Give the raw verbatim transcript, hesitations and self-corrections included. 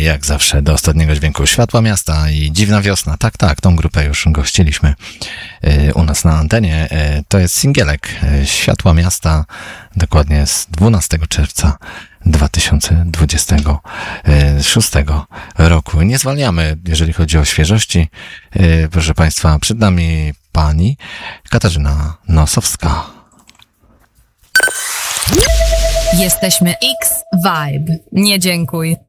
jak zawsze do ostatniego dźwięku Światła Miasta i Dziwna Wiosna. Tak, tak, tą grupę już gościliśmy u nas na antenie. To jest singielek Światła Miasta, dokładnie z dwunastego czerwca dwa tysiące dwudziestego szóstego roku. Nie zwalniamy, jeżeli chodzi o świeżości. Proszę Państwa, przed nami pani Katarzyna Nosowska. Jesteśmy X-Vibe. Nie dziękuj.